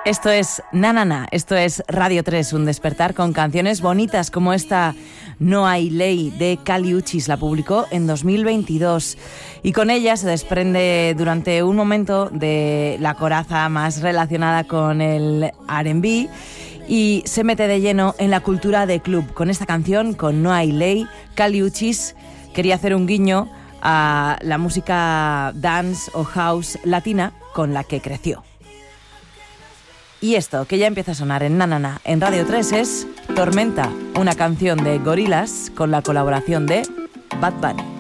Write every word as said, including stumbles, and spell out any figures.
Esto es Na Na Na, esto es Radio tres, un despertar con canciones bonitas como esta No hay ley de Kali Uchis, la publicó en dos mil veintidós y con ella se desprende durante un momento de la coraza más relacionada con el R and B y se mete de lleno en la cultura de club. Con esta canción, con No hay ley, Kali Uchis quería hacer un guiño a la música dance o house latina con la que creció. Y esto, que ya empieza a sonar en Na Na Na, en Radio tres, es Tormenta, una canción de Gorillaz con la colaboración de Bad Bunny.